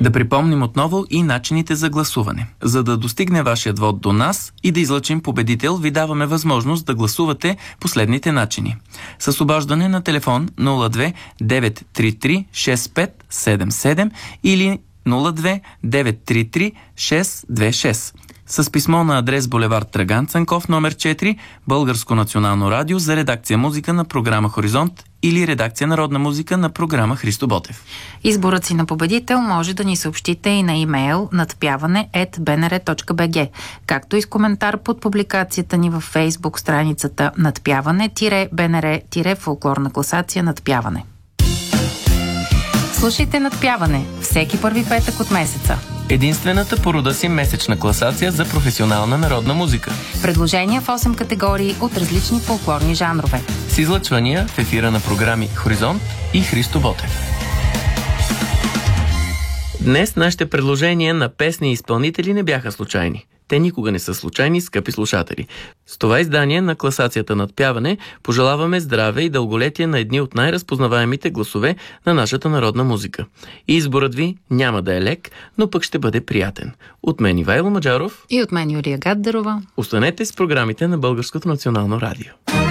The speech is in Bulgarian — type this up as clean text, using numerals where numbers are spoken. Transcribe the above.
Да припомним отново и начините за гласуване. За да достигне вашият вод до нас и да излъчим победител, ви даваме възможност да гласувате последните начини. С обаждане на телефон 02 933 6577 или 02 933 626. С писмо на адрес булевард Драган Цанков, номер 4, Българско национално радио, за редакция музика на програма Хоризонт или редакция народна музика на програма Христо Ботев. Изборът си на победител може да ни съобщите и на имейл nadpяване@bnr.bg, както и с коментар под публикацията ни във Фейсбук страницата Надпяване-БНР-фолклорна класация Надпяване. Слушайте Надпяване всеки първи петък от месеца. Единствената по рода си месечна класация за професионална народна музика. Предложения в 8 категории от различни фолклорни жанрове. С излъчвания в ефира на програми Хоризонт и Христо Ботев. Днес нашите предложения на песни и изпълнители не бяха случайни. Те никога не са случайни, скъпи слушатели. С това издание на класацията Надпяване пожелаваме здраве и дълголетие на едни от най-разпознаваемите гласове на нашата народна музика. Изборът ви няма да е лек, но пък ще бъде приятен. От мен Ивайло Маджаров и от мен Юлия Гаддарова. Останете с програмите на Българското национално радио.